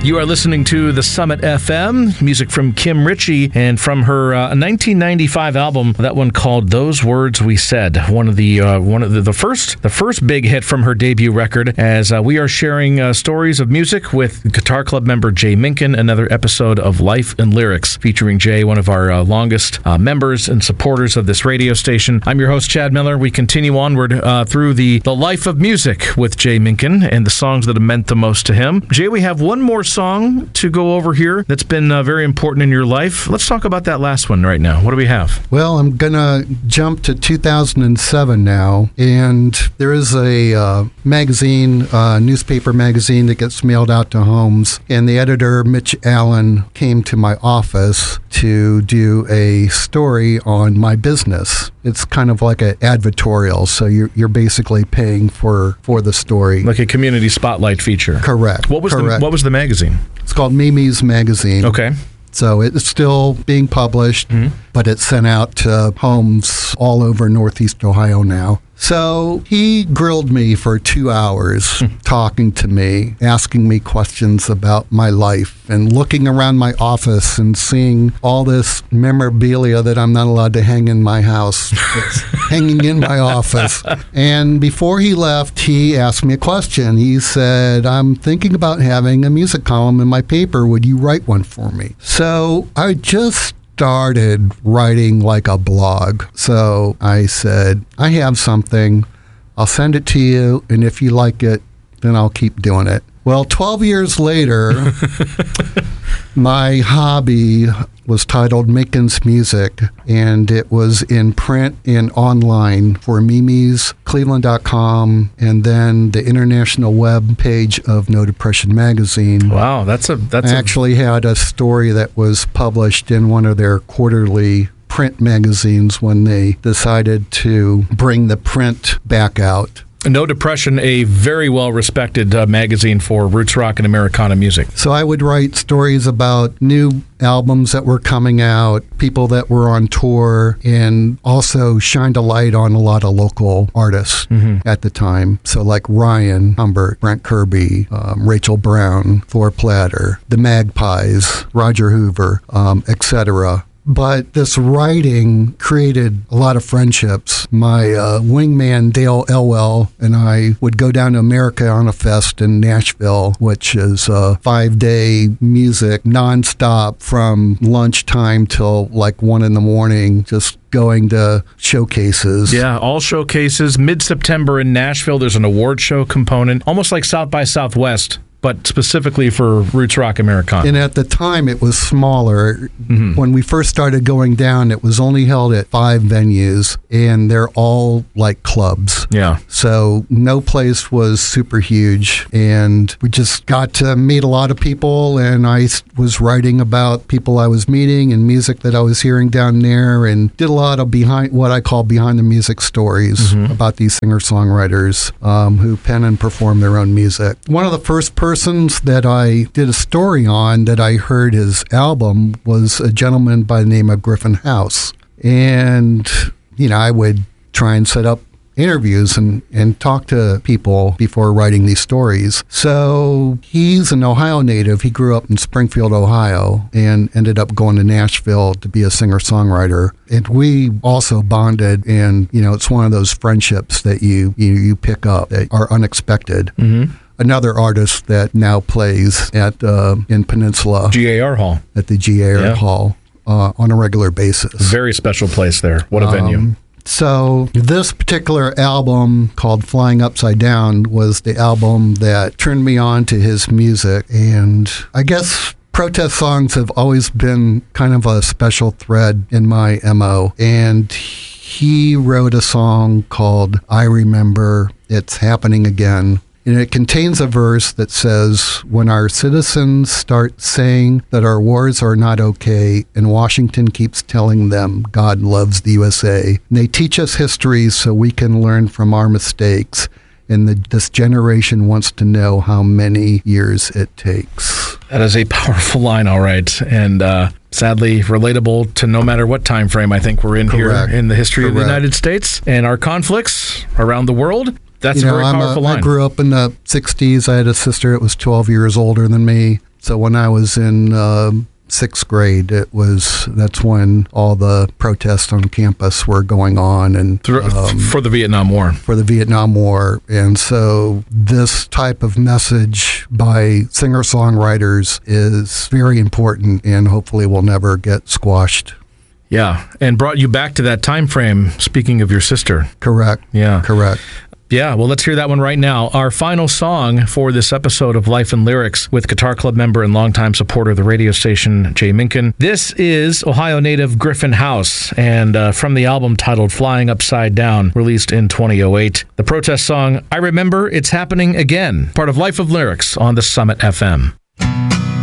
You are listening to The Summit FM, music from Kim Ritchie, and from her 1995 album, that one called "Those Words We Said." One of the first big hit from her debut record. As we are sharing stories of music with Guitar Club member Jay Minkin, another episode of Life and Lyrics featuring Jay, one of our longest members and supporters of this radio station. I'm your host, Chad Miller. We continue onward through the life of music with Jay Minkin and the songs that have meant the most to him. Jay, we have one more song to go over here that's been very important in your life. Let's talk about that last one right now. What do we have? Well, I'm going to jump to 2007 now, and there is a magazine, newspaper magazine that gets mailed out to homes, and the editor, Mitch Allen, came to my office to do a story on my business. It's kind of like an advertorial, so you're basically paying for the story. Like a community spotlight feature. Correct. What was the magazine? It's called Mimi's Magazine. Okay. So it's still being published, but it's sent out to homes all over Northeast Ohio now. So he grilled me for 2 hours, talking to me, asking me questions about my life, and looking around my office and seeing all this memorabilia that I'm not allowed to hang in my house. It's hanging in my office. And before he left, he asked me a question. He said, "I'm thinking about having a music column in my paper. Would you write one for me?" So I just started writing like a blog. So I said, "I have something. I'll send it to you, and if you like it, then I'll keep doing it." Well, 12 years later, my hobby was titled Minkin's Music, and it was in print and online for Mimi's, Cleveland.com, and then the international web page of No Depression Magazine. Wow, I actually had a story that was published in one of their quarterly print magazines when they decided to bring the print back out. No Depression, a very well-respected magazine for roots rock and Americana music. So I would write stories about new albums that were coming out, people that were on tour, and also shined a light on a lot of local artists at the time. So like Ryan Humbert, Brent Kirby, Rachel Brown, Thor Platter, the Magpies, Roger Hoover, etc. But this writing created a lot of friendships. My wingman, Dale Elwell, and I would go down to Americana Fest in Nashville, which is a 5-day music nonstop from lunchtime till like 1 in the morning, just going to showcases. Yeah, all showcases. Mid-September in Nashville, there's an award show component, almost like South by Southwest, but specifically for roots rock Americana. And at the time, it was smaller. When we first started going down, it was only held at 5 venues, and they're all like clubs. Yeah. So no place was super huge, and we just got to meet a lot of people, and I was writing about people I was meeting and music that I was hearing down there, and did a lot of what I call behind the music stories about these singer-songwriters who pen and perform their own music. One of the first persons that I did a story on that I heard his album was a gentleman by the name of Griffin House. And, I would try and set up interviews and talk to people before writing these stories. So he's an Ohio native. He grew up in Springfield, Ohio, and ended up going to Nashville to be a singer-songwriter. And we also bonded, and, it's one of those friendships that you pick up that are unexpected. Another artist that now plays at in Peninsula GAR Hall. At the GAR Hall on a regular basis. Very special place there. What a venue. So this particular album called Flying Upside Down was the album that turned me on to his music. And I guess protest songs have always been kind of a special thread in my MO. And he wrote a song called I Remember It's Happening Again. And it contains a verse that says, "When our citizens start saying that our wars are not okay, and Washington keeps telling them God loves the USA, and they teach us history so we can learn from our mistakes, and this generation wants to know how many years it takes." That is a powerful line, all right. And sadly relatable to no matter what time frame I think we're in here in the history of the United States and our conflicts around the world. That's a very powerful line. I grew up in the 60s. I had a sister that was 12 years older than me. So when I was in sixth grade, that's when all the protests on campus were going on, and for the Vietnam War. For the Vietnam War. And so this type of message by singer-songwriters is very important, and hopefully will never get squashed. Yeah, and brought you back to that time frame, speaking of your sister. Correct. Yeah. Correct. Yeah, well, let's hear that one right now. Our final song for this episode of Life and Lyrics with Guitar Club member and longtime supporter of the radio station, Jay Minkin. This is Ohio native Griffin House, and from the album titled Flying Upside Down, released in 2008. The protest song, I Remember It's Happening Again, part of Life of Lyrics on the Summit FM.